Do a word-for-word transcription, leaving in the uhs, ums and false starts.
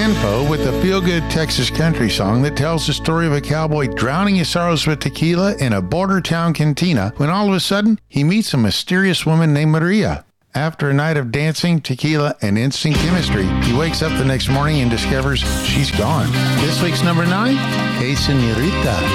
Kenpo with the feel-good Texas country song that tells the story of a cowboy drowning his sorrows with tequila in a border town cantina when all of a sudden he meets a mysterious woman named Maria. After a night of dancing, tequila, and instant chemistry, he wakes up the next morning and discovers she's gone. This week's number nine, Hey Senorita.